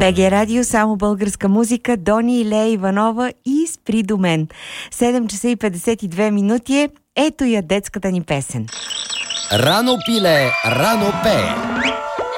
БГ Радио, само българска музика, Дони и Лея Иванова и Спри до мен. 7 часа и 52 минути е. Ето я детската ни песен. Рано пиле, рано пее.